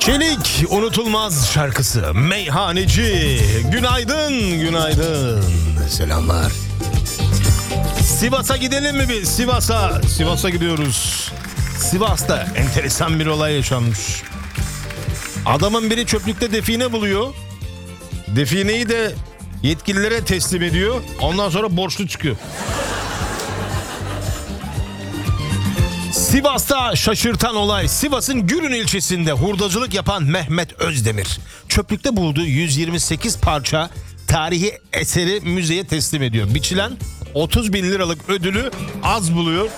Çelik unutulmaz şarkısı Meyhaneci. Günaydın, günaydın. Selamlar. Sivas'a gidelim mi biz? Sivas'a gidiyoruz. Sivas'ta enteresan bir olay yaşanmış. Adamın biri çöplükte define buluyor. Defineyi de yetkililere teslim ediyor. Ondan sonra borçlu çıkıyor. Sivas'ta şaşırtan olay. Sivas'ın Gürün ilçesinde hurdacılık yapan Mehmet Özdemir çöplükte bulduğu 128 parça tarihi eseri müzeye teslim ediyor. Biçilen 30 bin liralık ödülü az buluyor.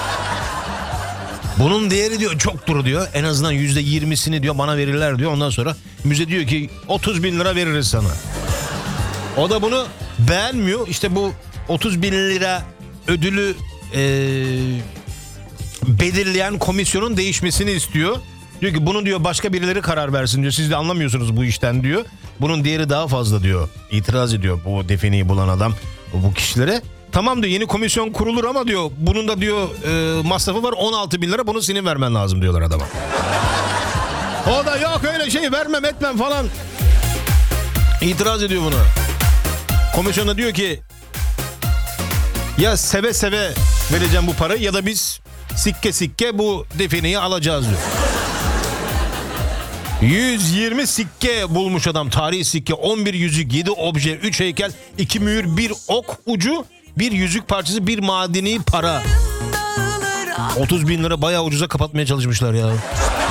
Bunun değeri diyor çoktur diyor. En azından %20'sini diyor bana verirler diyor. Ondan sonra müze diyor ki 30 bin lira veririz sana. O da bunu beğenmiyor. İşte bu 30 bin lira ödülü belirleyen komisyonun değişmesini istiyor. Diyor ki bunu diyor başka birileri karar versin diyor. Siz de anlamıyorsunuz bu işten diyor. Bunun değeri daha fazla diyor. İtiraz ediyor bu defineyi bulan adam bu kişilere. Tamam diyor, yeni komisyon kurulur ama diyor bunun da diyor masrafı var 16 bin lira, bunu senin vermen lazım diyorlar adama. O da yok öyle şey vermem etmem falan. İtiraz ediyor buna. Komisyon da diyor ki ya seve seve vereceğim bu parayı ya da biz sikke bu defineyi alacağız diyor. 120 sikke bulmuş adam, tarihi sikke, 11 yüzük, 7 obje, 3 heykel, 2 mühür, 1 ok ucu, 1 yüzük parçası, 1 madeni para. 30 bin lira bayağı ucuza kapatmaya çalışmışlar ya.